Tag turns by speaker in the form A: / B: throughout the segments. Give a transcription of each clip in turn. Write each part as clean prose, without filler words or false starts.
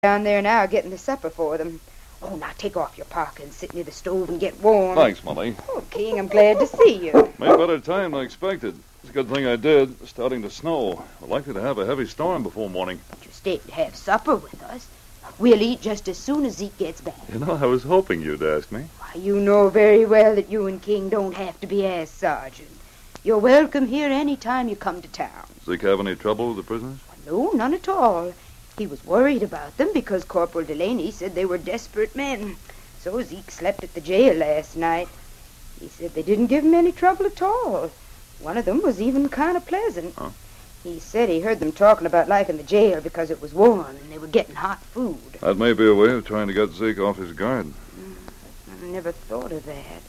A: down there now getting the supper for them. Oh, now take off your parka and sit near the stove and get warm.
B: Thanks, Molly.
A: Oh, King, I'm glad to see you.
B: Made better time than I expected. It's a good thing I did. It's starting to snow. We're likely to have a heavy storm before morning.
A: But you stayed to have supper with us. We'll eat just as soon as Zeke gets back.
B: You know, I was hoping you'd ask me.
A: Why, you know very well that you and King don't have to be asked, Sergeant. You're welcome here any time you come to town.
B: Zeke have any trouble with the prisoners?
A: No, none at all. He was worried about them because Corporal Delaney said they were desperate men. So Zeke slept at the jail last night. He said they didn't give him any trouble at all. One of them was even kind of pleasant.
B: Huh?
A: He said he heard them talking about liking the jail because it was warm and they were getting hot food.
B: That may be a way of trying to get Zeke off his guard.
A: I never thought of that.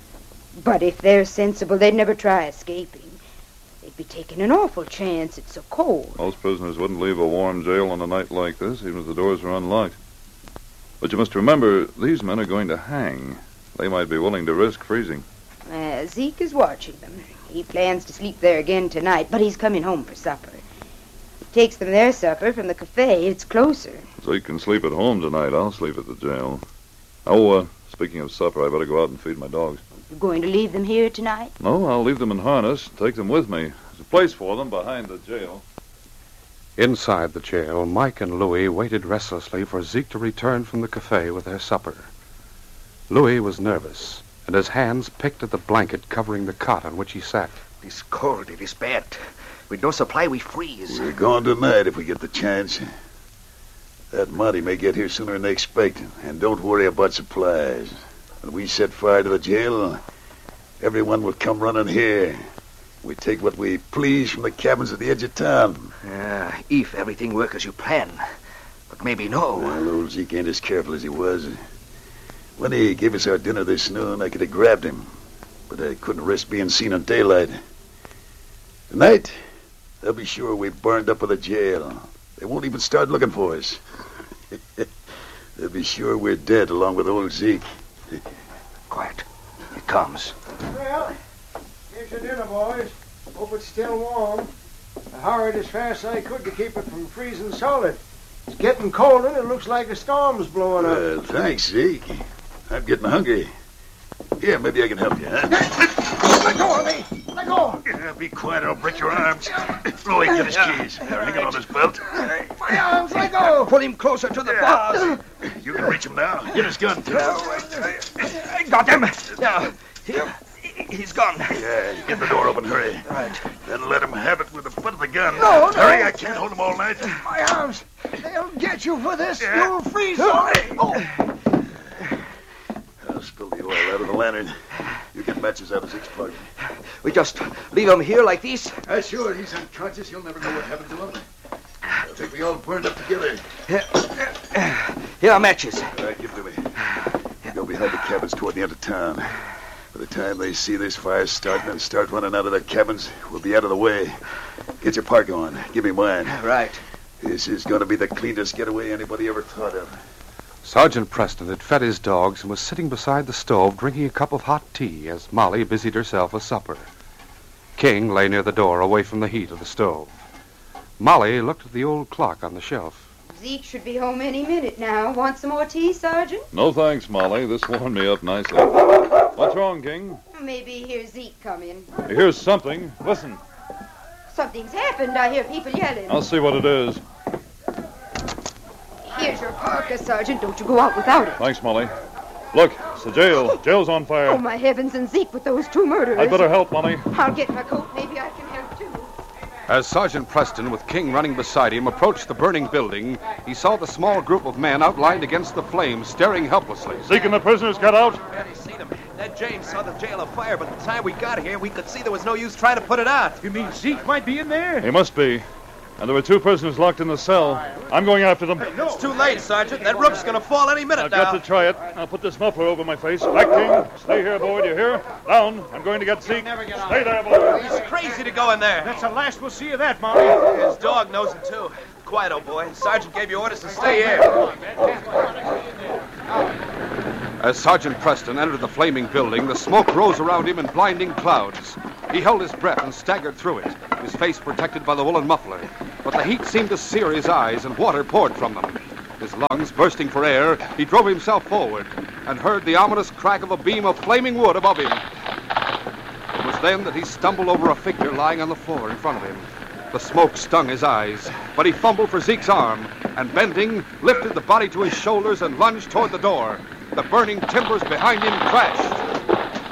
A: But if they're sensible, they'd never try escaping. They'd be taking an awful chance. It's so cold.
B: Most prisoners wouldn't leave a warm jail on a night like this, even if the doors were unlocked. But you must remember, these men are going to hang. They might be willing to risk freezing.
A: Zeke is watching them. He plans to sleep there again tonight, but he's coming home for supper. He takes them their supper from the cafe. It's closer.
B: Zeke can sleep at home tonight. I'll sleep at the jail. Oh, speaking of supper, I better go out and feed my dogs.
A: You going to leave them here tonight?
B: No, I'll leave them in harness and take them with me. There's a place for them behind the jail.
C: Inside the jail, Mike and Louis waited restlessly for Zeke to return from the cafe with their supper. Louis was nervous, and his hands picked at the blanket covering the cot on which he sat.
D: It is cold, it is bad. With no supply, we freeze.
E: We're going tonight if we get the chance. That Monty may get here sooner than they expect. And don't worry about supplies. When we set fire to the jail, everyone will come running here. We take what we please from the cabins at the edge of town.
D: If everything works as you plan. But maybe no.
E: Well, old Zeke ain't as careful as he was. When he gave us our dinner this noon, I could have grabbed him. But I couldn't risk being seen in daylight. Tonight, they'll be sure we burned up with the jail. They won't even start looking for us. They'll be sure we're dead along with old Zeke.
D: Quiet. It comes.
F: Well, here's your dinner, boys. Hope it's still warm. I hurried as fast as I could to keep it from freezing solid. It's getting colder and it looks like a storm's blowing up.
E: Well, thanks, Zeke. I'm getting hungry. Here, maybe I can help you, huh?
F: Let go of me! Let go!
E: Yeah, be quiet, I'll break your arms. Louis, get his keys. Hang it on his belt.
F: My arms, let go!
D: Pull him closer to the bars.
E: You can reach him now. Get his gun, too.
D: I got him. Now, he's gone.
E: Yeah, get the door open, hurry.
D: Right.
E: Then let him have it with the butt of the gun.
F: No.
E: Hurry, I can't hold him all night.
F: My arms! They'll get you for this!
E: Yeah.
F: You'll freeze on me! Oh.
E: I'll spill the oil out of the lantern. You get matches out of Zeke's plug.
D: We just leave him here like this?
E: Sure, he's unconscious. You'll never know what happened to him. I think we all burned up together.
D: Here are matches.
E: All right, give it to me. Go behind the cabins toward the end of town. By the time they see this fire starting and start running out of their cabins, we'll be out of the way. Get your parka on. Give me mine.
D: Right.
E: This is going to be the cleanest getaway anybody ever thought of.
C: Sergeant Preston had fed his dogs and was sitting beside the stove drinking a cup of hot tea as Molly busied herself with supper. King lay near the door away from the heat of the stove. Molly looked at the old clock on the shelf.
A: Zeke should be home any minute now. Want some more tea, Sergeant?
B: No thanks, Molly. This warmed me up nicely. What's wrong, King?
A: Maybe hear Zeke come in.
B: Here's something. Listen.
A: Something's happened. I hear people yelling.
B: I'll see what it is.
A: Here's your parka, Sergeant. Don't you go out without it.
B: Thanks, Molly. Look, it's the jail. Jail's on fire.
A: Oh, my heavens, and Zeke with those two murderers.
B: I'd better help, Molly.
A: I'll get my coat. Maybe I can help, too.
C: As Sergeant Preston, with King running beside him, approached the burning building, he saw the small group of men outlined against the flames, staring helplessly.
B: Zeke and the prisoners got out.
G: Barely seen him. Ned James saw the jail afire, but the time we got here, we could see there was no use trying to put it out.
F: You mean Zeke might be in there?
B: He must be. And there were two prisoners locked in the cell. I'm going after them.
G: It's too late, Sergeant. That roof's gonna fall any minute
B: I've
G: now.
B: got to try it. I'll put this muffler over my face. Back, King. Stay here, boy. Do you hear? Down. I'm going to get Zeke. Stay there, boy.
G: He's crazy to go in there.
F: That's the last we'll see of that, Molly.
G: His dog knows it, too. Quiet, old boy. Sergeant gave you orders to stay here.
C: As Sergeant Preston entered the flaming building, the smoke rose around him in blinding clouds. He held his breath and staggered through it, his face protected by the woolen muffler. But the heat seemed to sear his eyes, and water poured from them. His Lungs bursting for air, he drove himself forward and heard the ominous crack of a beam of flaming wood above him. It was then that he stumbled over a figure lying on the floor in front of him. The smoke stung his eyes, but he fumbled for Zeke's arm and, bending, lifted the body to his shoulders and lunged toward the door. The burning timbers behind him crashed.